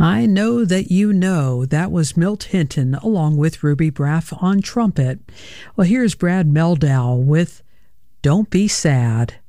I Know That You Know. That was Milt Hinton along with Ruby Braff on trumpet. Well, here's Brad Meldow with Don't Be Sad.